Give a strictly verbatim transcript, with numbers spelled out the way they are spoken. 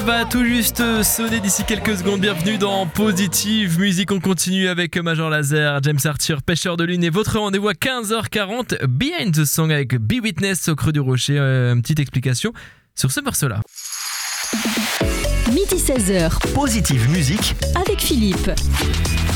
va tout juste sonner d'ici quelques secondes. Bienvenue dans Positive Musique. On continue avec Major Lazer, James Arthur, Pêcheur de Lune et votre rendez-vous à quinze heures quarante. Behind the Song avec Be Witness au Creux du Rocher. Euh, une petite explication sur ce morceau-là. Midi seize heures. Positive Musique avec Philippe.